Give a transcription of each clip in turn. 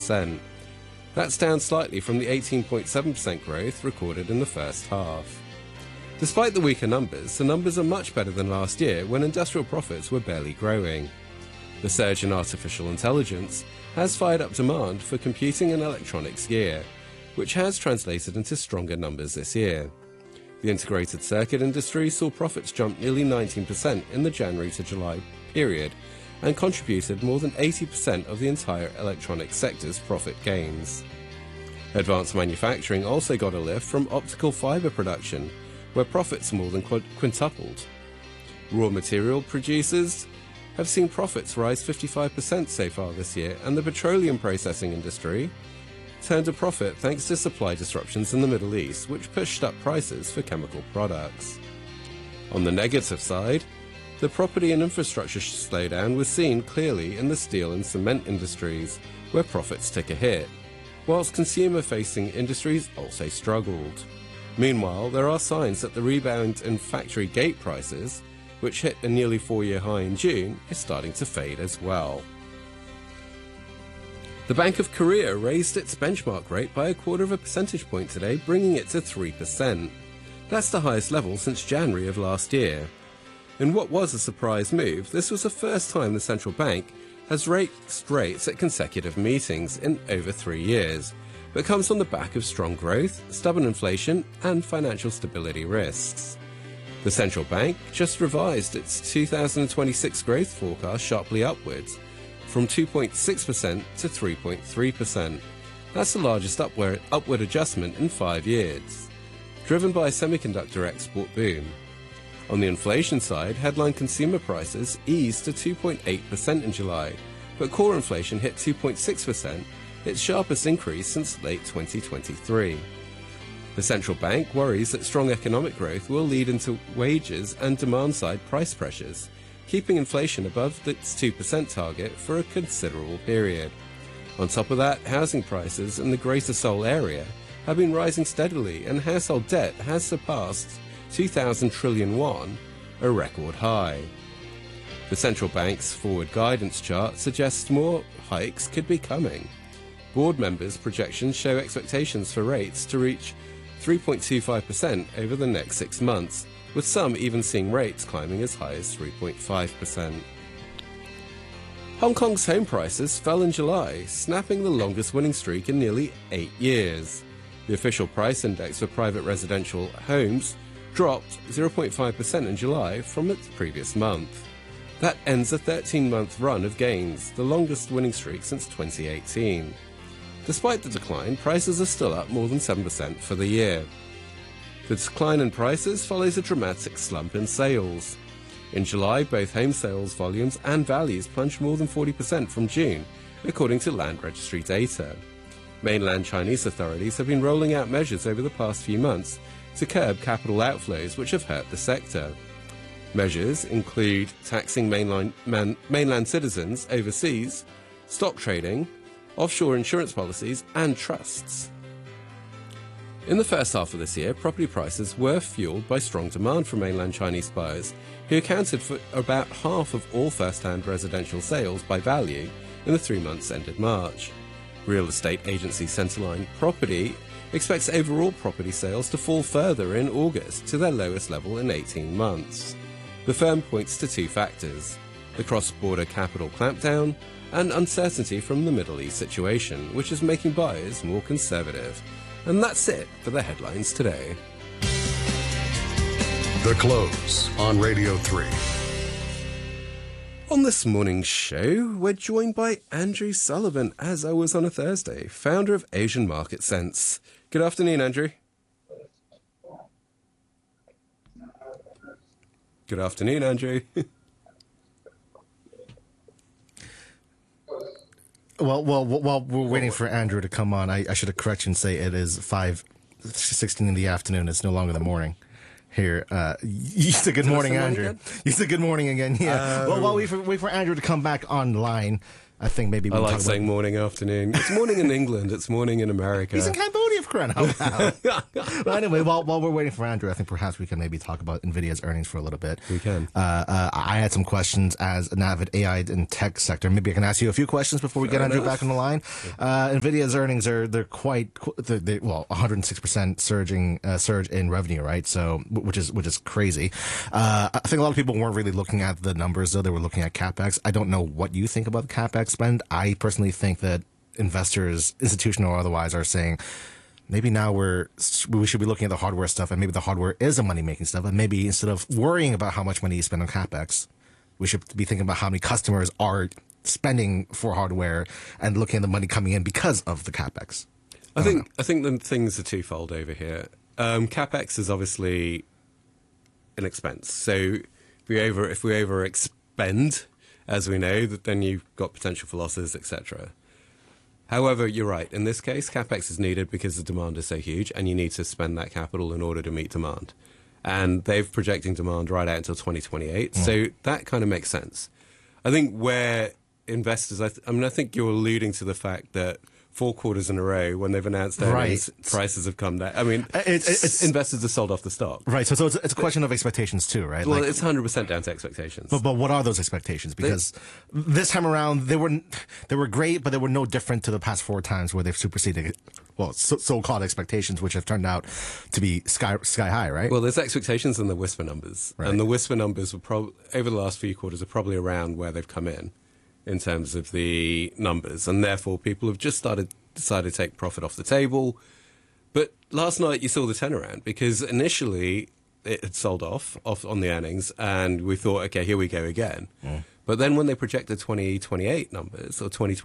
That's down slightly from the 18.7% growth recorded in the first half. Despite the weaker numbers, the numbers are much better than last year when industrial profits were barely growing. The surge in artificial intelligence has fired up demand for computing and electronics gear, which has translated into stronger numbers this year. The integrated circuit industry saw profits jump nearly 19% in the January to July period and contributed more than 80% of the entire electronics sector's profit gains. Advanced manufacturing also got a lift from optical fibre production, where profits more than quintupled. Raw material producers have seen profits rise 55% so far this year, and the petroleum processing industry turned a profit thanks to supply disruptions in the Middle East, which pushed up prices for chemical products. On the negative side, the property and infrastructure slowdown was seen clearly in the steel and cement industries, where profits took a hit, whilst consumer-facing industries also struggled. Meanwhile, there are signs that the rebound in factory gate prices, which hit a nearly 4-year high in June, is starting to fade as well. The Bank of Korea raised its benchmark rate by 1/4 percentage point today, bringing it to 3%. That's the highest level since January of last year. In what was a surprise move, this was the first time the central bank has raised rates at consecutive meetings in over 3 years, but comes on the back of strong growth, stubborn inflation, and financial stability risks. The central bank just revised its 2026 growth forecast sharply upwards, from 2.6% to 3.3%. That's the largest upward adjustment in 5 years, driven by a semiconductor export boom. On the inflation side, headline consumer prices eased to 2.8% in July, but core inflation hit 2.6%, its sharpest increase since late 2023. The central bank worries that strong economic growth will lead into wages and demand-side price pressures, keeping inflation above its 2% target for a considerable period. On top of that, housing prices in the Greater Seoul area have been rising steadily, and household debt has surpassed 2,000 trillion won, a record high. The central bank's forward guidance chart suggests more hikes could be coming. Board members' projections show expectations for rates to reach 3.25% over the next 6 months, with some even seeing rates climbing as high as 3.5%. Hong Kong's home prices fell in July, snapping the longest winning streak in nearly 8 years. The official price index for private residential homes dropped 0.5% in July from its previous month. That ends a 13-month run of gains, the longest winning streak since 2018. Despite the decline, prices are still up more than 7% for the year. The decline in prices follows a dramatic slump in sales. In July, both home sales volumes and values plunged more than 40% from June, according to land registry data. Mainland Chinese authorities have been rolling out measures over the past few months to curb capital outflows, which have hurt the sector. Measures include taxing mainland citizens overseas, stock trading, offshore insurance policies, and trusts. In the first half of this year, property prices were fueled by strong demand from mainland Chinese buyers, who accounted for about half of all first-hand residential sales by value in the 3 months ended March. Real estate agency Centerline Property expects overall property sales to fall further in August to their lowest level in 18 months. The firm points to 2 factors: the cross-border capital clampdown and uncertainty from the Middle East situation, which is making buyers more conservative. And that's it for the headlines today. The Close on Radio 3. On this morning's show, we're joined by Andrew Sullivan, as always on a Thursday, founder of Asian Market Sense. Good afternoon, Andrew. Good afternoon, Andrew. Well, while we're waiting for Andrew to come on, I should correct you and say it is 5:16 in the afternoon. It's no longer the morning here. You said good morning, Andrew. You said good morning again. Yeah. Well, while we wait for Andrew to come back online, I think maybe we I can like talk saying morning, afternoon. It's morning in England. It's morning in America. He's in Cambodia, for crying out loud. But anyway, while we're waiting for Andrew, I think perhaps we can maybe talk about NVIDIA's earnings for a little bit. We can. I had some questions as an avid AI and tech sector. Maybe I can ask you a few questions before we get Andrew back on the line. NVIDIA's earnings they're 106% surge in revenue, right? So which is crazy. I think a lot of people weren't really looking at the numbers though; they were looking at capex. I don't know what you think about the capex spend. I personally think that investors, institutional or otherwise, are saying maybe now we should be looking at the hardware stuff, and maybe the hardware is a money-making stuff, and maybe instead of worrying about how much money you spend on capex, we should be thinking about how many customers are spending for hardware and looking at the money coming in because of the capex. I think the things are twofold over here. Capex is obviously an expense, so if we over expend, as we know, then you've got potential for losses, etc. However, you're right. In this case, capex is needed because the demand is so huge, and you need to spend that capital in order to meet demand. And they're projecting demand right out until 2028, so that kind of makes sense. I think where investors, I think you're alluding to the fact that 4 quarters in a row, when they've announced earnings, prices have come down. I mean, investors have sold off the stock. Right, so it's a question of expectations too, right? Well, it's 100% down to expectations. But what are those expectations? Because this time around, they were great, but they were no different to the past 4 times where they've superseded, so-called expectations, which have turned out to be sky high, right? Well, there's expectations and the whisper numbers. Right. And the whisper numbers were over the last few quarters are probably around where they've come in terms of the numbers, and therefore people have just decided to take profit off the table. But last night you saw the turnaround, because initially it had sold off on the earnings, and we thought, okay, here we go again. But then when they projected 2028 numbers, or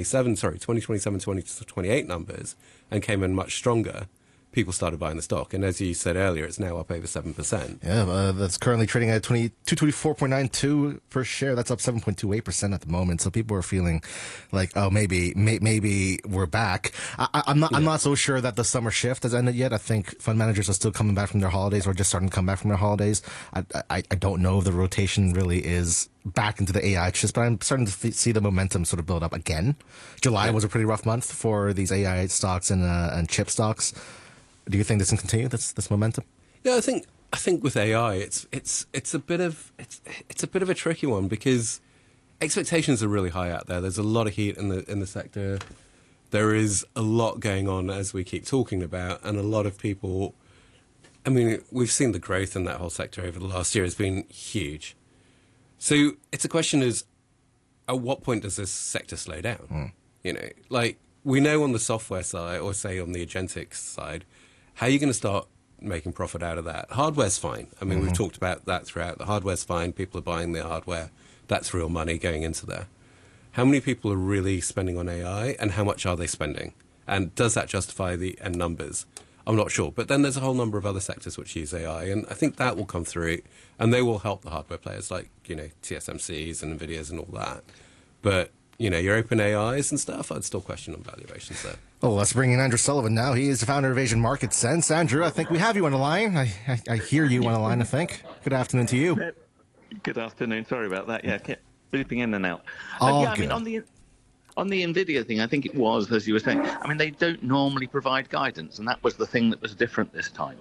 2028 numbers, and came in much stronger, people started buying the stock. And as you said earlier, it's now up over 7%. Yeah, that's currently trading at 224.92 per share. That's up 7.28% at the moment. So people are feeling like, oh, maybe we're back. I'm not so sure that the summer shift has ended yet. I think fund managers are still coming back from their holidays, or just starting to come back from their holidays. I don't know if the rotation really is back into the AI chips, but I'm starting to see the momentum sort of build up again. July was a pretty rough month for these AI stocks and chip stocks. Do you think this can continue, this momentum? Yeah, I think with AI, it's a bit of a tricky one, because expectations are really high out there. There's a lot of heat in the sector. There is a lot going on, as we keep talking about, and a lot of people. I mean, we've seen the growth in that whole sector over the last year has been huge. So it's a question is, at what point does this sector slow down? You know, like we know on the software side, or say on the agentic side, how are you going to start making profit out of that? Hardware's fine. I mean, we've talked about that throughout. The hardware's fine. People are buying the hardware. That's real money going into there. How many people are really spending on AI, and how much are they spending? And does that justify the end numbers? I'm not sure. But then there's a whole number of other sectors which use AI, and I think that will come through, and they will help the hardware players like, TSMCs and NVIDIAs and all that. But, your open AIs and stuff, I'd still question on valuations there. Oh, let's bring in Andrew Sullivan now. He is the founder of Asian Market Sense. Andrew, I think we have you on the line. I hear you on the line, I think. Good afternoon to you. Good afternoon. Sorry about that. Yeah, kept looping in and out. Good. I mean, on the NVIDIA thing, I think it was, as you were saying, I mean, they don't normally provide guidance, and that was the thing that was different this time.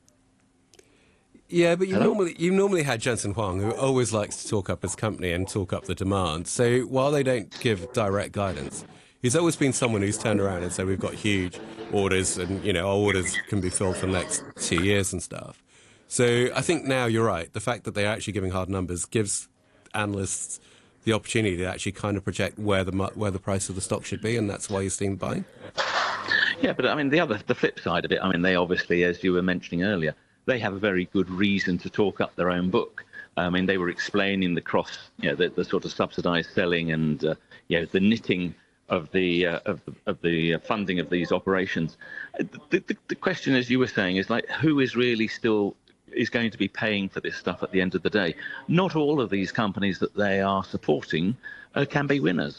Yeah, but you normally had Jensen Huang, who always likes to talk up his company and talk up the demand. So while they don't give direct guidance, he's always been someone who's turned around and said, we've got huge orders, and our orders can be filled for the next 2 years and stuff. So I think now you're right. The fact that they're actually giving hard numbers gives analysts the opportunity to actually kind of project where the price of the stock should be, and that's why you're seeing buying. Yeah, but I mean, the flip side of it, I mean, they obviously, as you were mentioning earlier, they have a very good reason to talk up their own book. I mean, they were explaining the sort of subsidized selling and the knitting of the funding of these operations. The question, as you were saying, is like, who is really still is going to be paying for this stuff at the end of the day? Not all of these companies that they are supporting can be winners.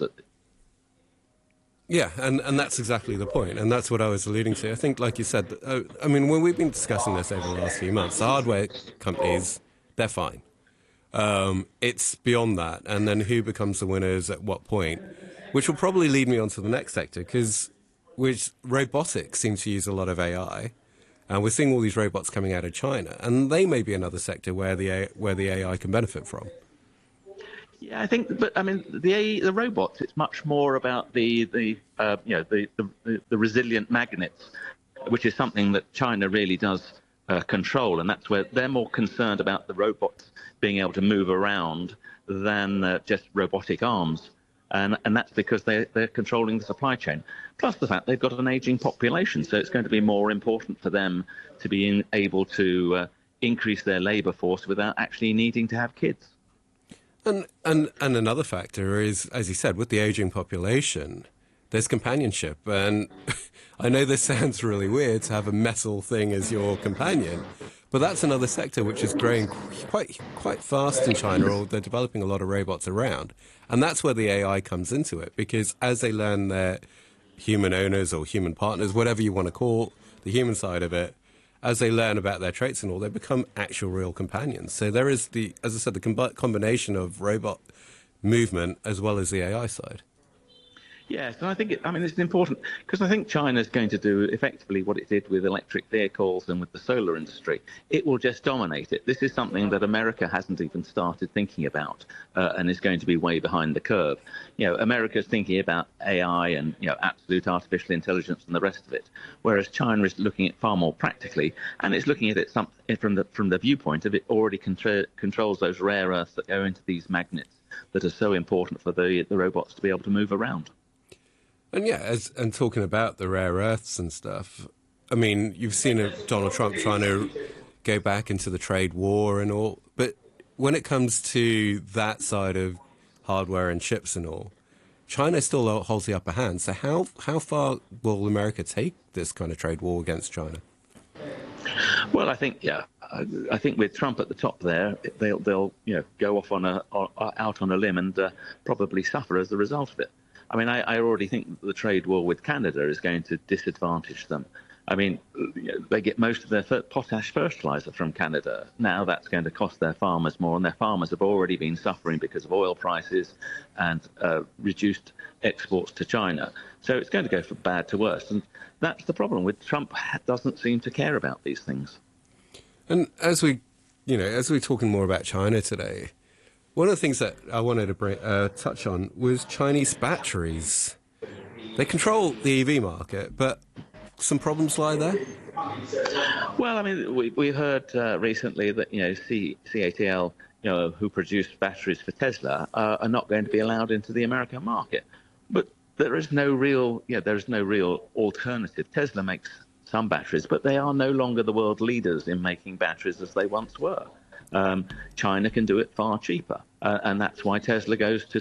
Yeah, and that's exactly the point, and that's what I was alluding to. I think, like you said, I mean, when we've been discussing this over the last few months, the hardware companies, they're fine. It's beyond that, and then who becomes the winners at what point? Which will probably lead me on to the next sector, which robotics seems to use a lot of AI. And we're seeing all these robots coming out of China, and they may be another sector where the AI can benefit from. Yeah, I think, but I mean, the robots. It's much more about the resilient magnets, which is something that China really does control, and that's where they're more concerned about the robots being able to move around than just robotic arms. And that's because they're controlling the supply chain. Plus the fact they've got an aging population, so it's going to be more important for them to be able to increase their labour force without actually needing to have kids. And another factor is, as you said, with the aging population, there's companionship. And I know this sounds really weird to have a metal thing as your companion, but that's another sector which is growing quite fast in China, or they're developing a lot of robots around. And that's where the AI comes into it, because as they learn their human owners or human partners, whatever you want to call the human side of it, as they learn about their traits and all, they become actual real companions. So there is as I said, the combination of robot movement as well as the AI side. Yes, and I think it's important because I think China's going to do effectively what it did with electric vehicles and with the solar industry. It will just dominate it. This is something that America hasn't even started thinking about and is going to be way behind the curve. America's thinking about AI and absolute artificial intelligence and the rest of it, whereas China is looking at far more practically, and it's looking at it from the viewpoint of it already controls those rare earths that go into these magnets that are so important for the robots to be able to move around. And and talking about the rare earths and stuff, I mean, you've seen Donald Trump trying to go back into the trade war and all, but when it comes to that side of hardware and chips and all, China still holds the upper hand. So how far will America take this kind of trade war against China? Well, I think with Trump at the top there, they'll go off out on a limb and probably suffer as a result of it. I mean, I already think the trade war with Canada is going to disadvantage them. I mean, they get most of their potash fertilizer from Canada. Now that's going to cost their farmers more, and their farmers have already been suffering because of oil prices and reduced exports to China. So it's going to go from bad to worse. And that's the problem with Trump. Doesn't seem to care about these things. And as we're talking more about China today, one of the things that I wanted to touch on was Chinese batteries. They control the EV market, but some problems lie there? Well, I mean, we heard recently that, CATL, who produce batteries for Tesla, are not going to be allowed into the American market. But there is no real alternative. Tesla makes some batteries, but they are no longer the world leaders in making batteries as they once were. China can do it far cheaper, and that's why Tesla goes to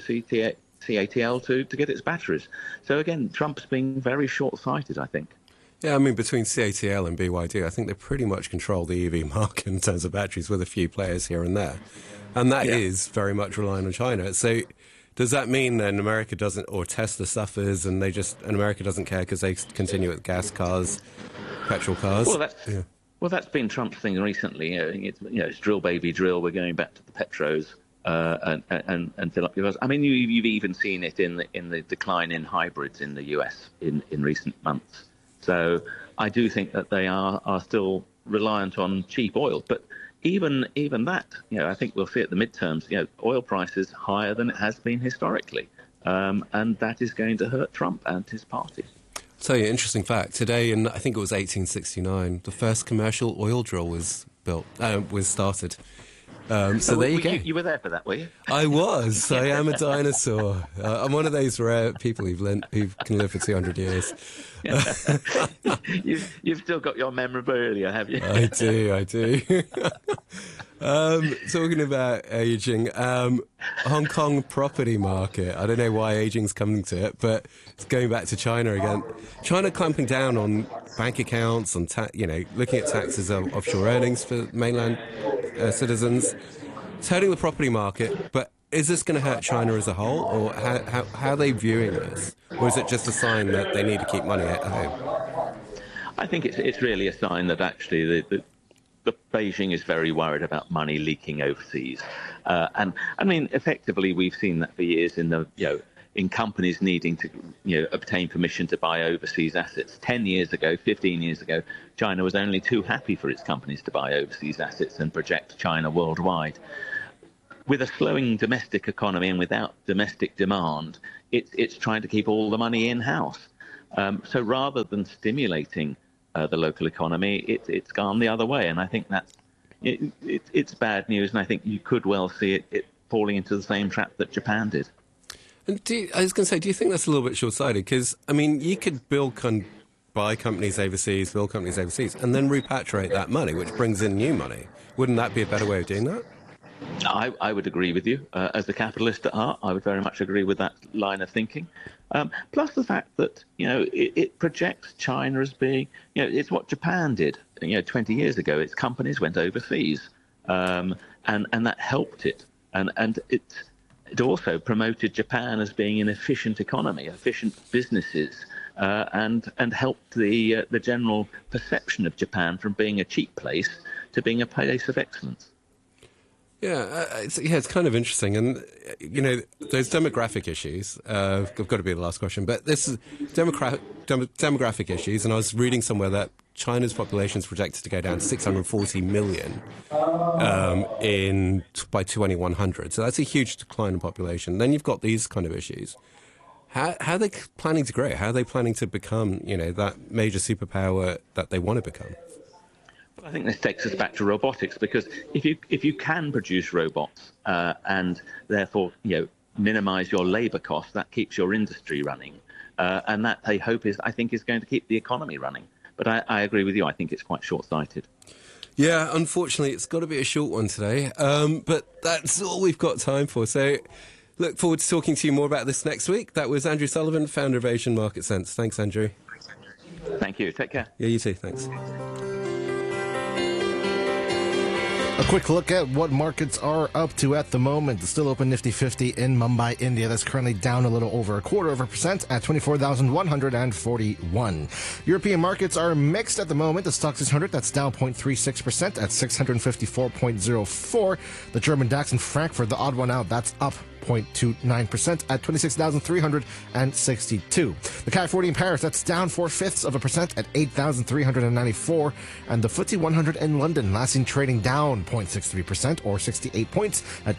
CATL to get its batteries. So again, Trump's being very short-sighted, I think. Yeah, I mean, between CATL and BYD, I think they pretty much control the EV market in terms of batteries, with a few players here and there. And that is very much relying on China. So does that mean then America doesn't, or Tesla suffers, and America doesn't care because they continue with gas cars, petrol cars? Well, that's been Trump's thing recently. It's drill, baby, drill. We're going back to the petros and fill up your cars. I mean, you've even seen it in the decline in hybrids in the US in recent months. So I do think that they are still reliant on cheap oil. But even that, I think we'll see at the midterms, oil prices higher than it has been historically. And that is going to hurt Trump and his party. I'll tell you an interesting fact. Today, in I think it was 1869, the first commercial oil drill was started. So there you go. You were there for that, were you? I was. I am a dinosaur. I'm one of those rare people who can live for 200 years. You've still got your memorabilia, have you? I do. Talking about aging, Hong Kong property market. I don't know why aging's coming to it, but it's going back to China again. China clamping down on bank accounts, on looking at taxes of offshore earnings for mainland citizens. It's hurting the property market, but is this going to hurt China as a whole, or how are they viewing this? Or is it just a sign that they need to keep money at home? I think it's really a sign that actually the Beijing is very worried about money leaking overseas. And I mean, effectively, we've seen that for years in the in companies needing to obtain permission to buy overseas assets. 10 years ago, 15 years ago, China was only too happy for its companies to buy overseas assets and project China worldwide. With a slowing domestic economy and without domestic demand, it's trying to keep all the money in-house. So rather than stimulating the local economy, it's gone the other way. And I think it's bad news, and I think you could well see it falling into the same trap that Japan did. And I was going to say, do you think that's a little bit short-sighted? Because, I mean, you could buy companies overseas, build companies overseas, and then repatriate that money, which brings in new money. Wouldn't that be a better way of doing that? I would agree with you. As a capitalist at heart, I would very much agree with that line of thinking. Plus the fact that, it projects China as being, it's what Japan did. 20 years ago, its companies went overseas, and that helped it. And it also promoted Japan as being an efficient economy, efficient businesses, and helped the general perception of Japan from being a cheap place to being a place of excellence. Yeah, it's kind of interesting. And, those demographic issues, have got to be the last question, but this is demographic issues. And I was reading somewhere that China's population is projected to go down to 640 million by 2100. So that's a huge decline in population. Then you've got these kind of issues. How are they planning to grow? How are they planning to become, that major superpower that they want to become? I think this takes us back to robotics, because if you can produce robots and therefore minimize your labor costs, that keeps your industry running, and that I think is going to keep the economy running. But I agree with you. I think it's quite short-sighted. Yeah, unfortunately, it's got to be a short one today. But that's all we've got time for. So look forward to talking to you more about this next week. That was Andrew Sullivan, founder of Asian Market Sense. Thanks, Andrew. Thank you. Take care. Yeah, you too. Thanks. A quick look at what markets are up to at the moment. The still open Nifty 50 in Mumbai, India. That's currently down a little over 0.25% at 24,141. European markets are mixed at the moment. The Stoxx 600, that's down 0.36% at 654.04. The German DAX in Frankfurt, the odd one out, that's up 0.29% at 26,362. The CAC 40 in Paris, that's down 0.4% at 8,394. And the FTSE 100 in London, last seen trading down 0.63% or 68 points at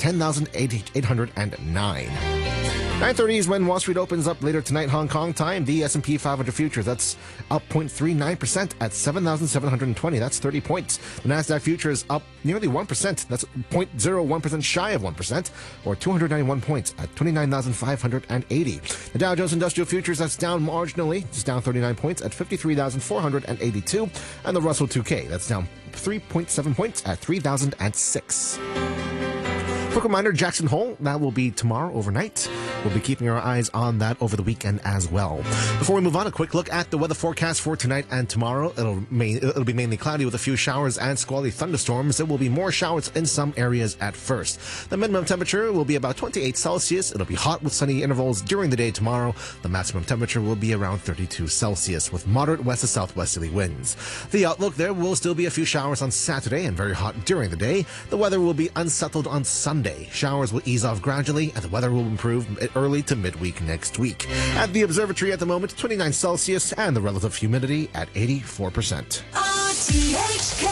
10,809. 9:30 is when Wall Street opens up later tonight, Hong Kong time. The S&P 500 futures, that's up 0.39% at 7,720. That's 30 points. The NASDAQ futures up nearly 1%. That's 0.01% shy of 1%, or 291 points at 29,580. The Dow Jones Industrial Futures, that's down marginally. It's down 39 points at 53,482. And the Russell 2K, that's down 3.7 points at 3,006. Quick reminder, Jackson Hole, that will be tomorrow overnight. We'll be keeping our eyes on that over the weekend as well. Before we move on, a quick look at the weather forecast for tonight and tomorrow. It'll be mainly cloudy with a few showers and squally thunderstorms. There will be more showers in some areas at first. The minimum temperature will be about 28 Celsius. It'll be hot with sunny intervals during the day tomorrow. The maximum temperature will be around 32 Celsius with moderate west to southwesterly winds. The outlook, there will still be a few showers on Saturday and very hot during the day. The weather will be unsettled on Sunday. Showers will ease off gradually and the weather will improve early to midweek next week. At the observatory at the moment, 29 Celsius and the relative humidity at 84%. RTHK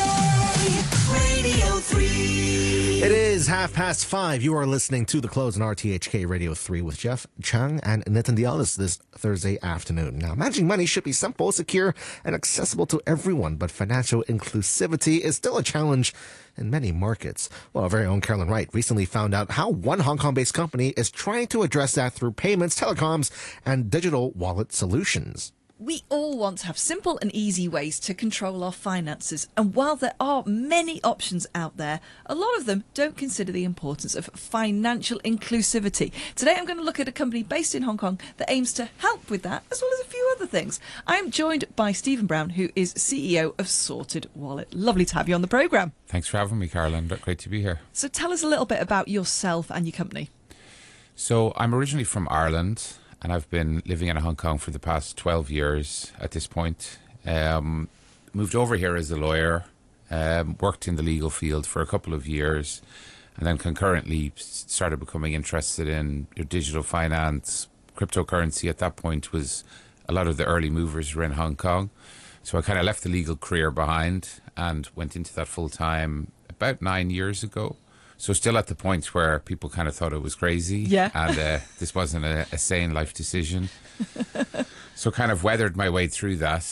Radio 3. It is 5:30. You are listening to The Close on RTHK Radio 3 with Jeff Chung and Nitin Dialis this Thursday afternoon. Now, managing money should be simple, secure, and accessible to everyone, but financial inclusivity is still a challenge in many markets. Well, our very own Carolyn Wright recently found out how one Hong Kong-based company is trying to address that through payments, telecoms, and digital wallet solutions. We all want to have simple and easy ways to control our finances. And while there are many options out there, a lot of them don't consider the importance of financial inclusivity. Today, I'm going to look at a company based in Hong Kong that aims to help with that, as well as a few other things. I'm joined by Stephen Brown, who is CEO of Sorted Wallet. Lovely to have you on the programme. Thanks for having me, Caroline. Great to be here. So tell us a little bit about yourself and your company. So I'm originally from Ireland, and I've been living in Hong Kong for the past 12 years at this point. Moved over here as a lawyer, worked in the legal field for a couple of years, and then concurrently started becoming interested in digital finance, cryptocurrency at that point was a lot of the early movers were in Hong Kong. So I kind of left the legal career behind and went into that full time about 9 years ago. So still at the point where people kind of thought it was crazy. Yeah. And this wasn't a sane life decision. So kind of weathered my way through that.